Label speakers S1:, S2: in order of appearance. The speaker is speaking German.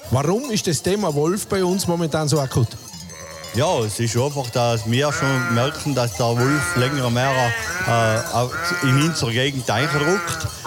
S1: Warum ist das Thema Wolf bei uns momentan so akut?
S2: Ja, es ist einfach, dass wir schon merken, dass der Wolf länger mehr in unsere Gegend eindrückt.